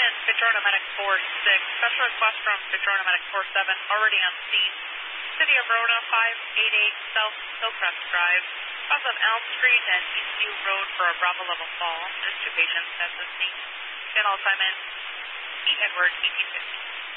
Attention, Fitzgerald Medic 46. Special request from Fitzgerald Medic 47, already on scene. City of Rona 588 South Hillcrest Drive, south of Elm Street and Eastview Road for a Bravo level fall. There's 2 patients at the scene. Channel assignment, E. Edward, 1850.